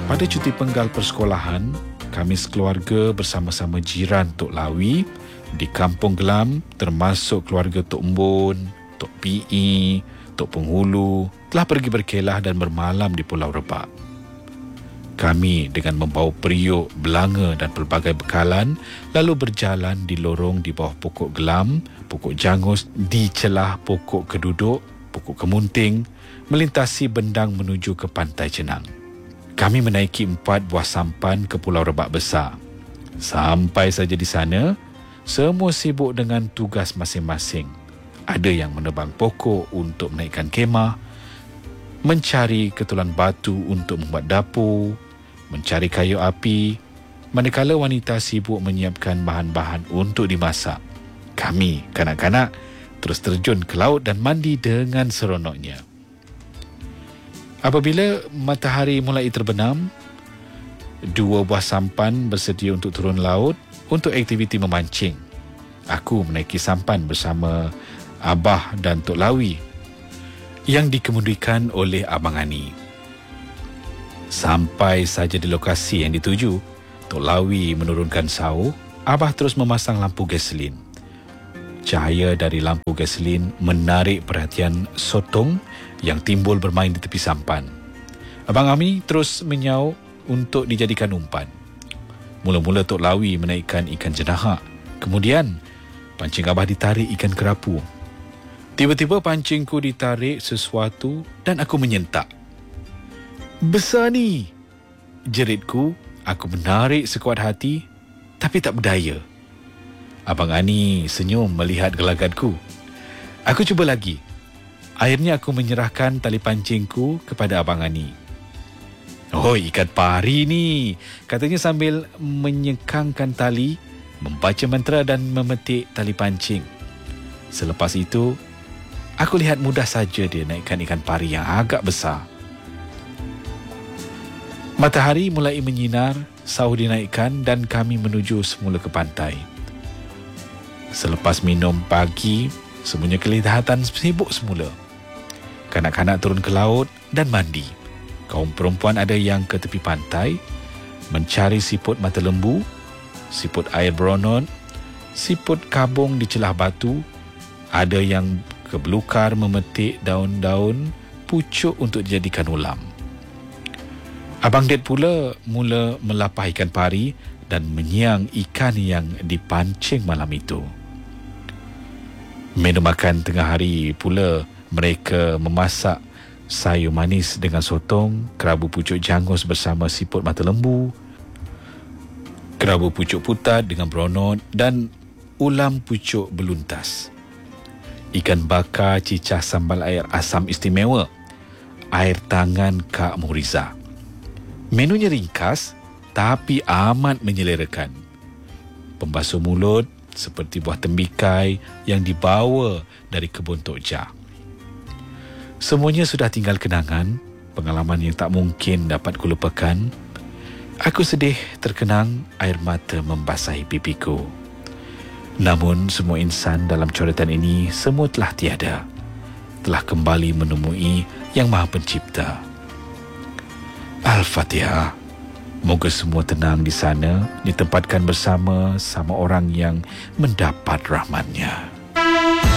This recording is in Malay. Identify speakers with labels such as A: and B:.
A: Pada cuti penggal persekolahan, kami sekeluarga bersama-sama jiran Tok Lawi di Kampung Gelam, termasuk keluarga Tok Mbun, Tok Pi, Tok Penghulu, telah pergi berkelah dan bermalam di Pulau Rebak. Kami dengan membawa periuk, belanga dan pelbagai bekalan lalu berjalan di lorong di bawah pokok gelam, pokok jangus, di celah pokok keduduk, pokok kemunting, melintasi bendang menuju ke Pantai Cenang. Kami menaiki 4 buah sampan ke Pulau Rebak Besar. Sampai saja di sana, semua sibuk dengan tugas masing-masing. Ada yang menebang pokok untuk menaikkan kemah, mencari ketulan batu untuk membuat dapur, mencari kayu api, manakala wanita sibuk menyiapkan bahan-bahan untuk dimasak. Kami, kanak-kanak, terus terjun ke laut dan mandi dengan seronoknya. Apabila matahari mulai terbenam, 2 buah sampan bersedia untuk turun laut untuk aktiviti memancing. Aku menaiki sampan bersama Abah dan Tok Lawi yang dikemudikan oleh Abang Ani. Sampai saja di lokasi yang dituju, Tok Lawi menurunkan sauh, Abah terus memasang lampu gasolin. Cahaya dari lampu gasolin menarik perhatian sotong yang timbul bermain di tepi sampan. Abang Ami terus menyaut untuk dijadikan umpan. Mula-mula Tok Lawi menaikkan ikan jenahak. Kemudian, pancing Abah ditarik ikan kerapu. Tiba-tiba pancingku ditarik sesuatu dan aku menyentak. "Besar ni!" jeritku. Aku menarik sekuat hati, tapi tak berdaya. Abang Ani senyum melihat gelagatku. Aku cuba lagi. Akhirnya aku menyerahkan tali pancingku kepada Abang Ani. "Oh, ikan pari ni," katanya sambil menyekangkan tali, membaca mantra dan memetik tali pancing. Selepas itu, aku lihat mudah saja dia naikkan ikan pari yang agak besar. Matahari mulai menyinar, sauh dinaikkan dan kami menuju semula ke pantai. Selepas minum pagi, semuanya kelihatan sibuk semula. Kanak-kanak turun ke laut dan mandi. Kaum perempuan ada yang ke tepi pantai, mencari siput mata lembu, siput air beronot, siput kabung di celah batu. Ada yang ke belukar memetik daun-daun pucuk untuk dijadikan ulam. Abang Ded pula mula melapah ikan pari dan menyiang ikan yang dipancing malam itu. Menu makan tengah hari pula mereka memasak sayur manis dengan sotong, kerabu pucuk jangus bersama siput mata lembu, kerabu pucuk putat dengan beronot dan ulam pucuk beluntas. Ikan bakar cicah sambal air asam istimewa, air tangan Kak Muriza. Menunya ringkas tapi amat menyelerakan. Pembasuh mulut seperti buah tembikai yang dibawa dari kebun Tok Jah. Semuanya sudah tinggal kenangan, pengalaman yang tak mungkin dapat kulupakan. Aku sedih terkenang, air mata membasahi pipiku. Namun semua insan dalam coretan ini semua telah tiada, telah kembali menemui Yang Maha Pencipta. Al-Fatihah. Moga semua tenang di sana, ditempatkan bersama sama orang yang mendapat rahmatnya.